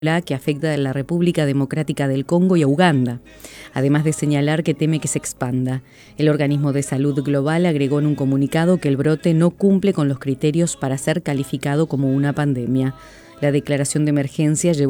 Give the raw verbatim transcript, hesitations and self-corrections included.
que afecta a la República Democrática del Congo y a Uganda, además de señalar que teme que se expanda. El Organismo de Salud Global agregó en un comunicado que el brote no cumple con los criterios para ser calificado como una pandemia. La declaración de emergencia llevó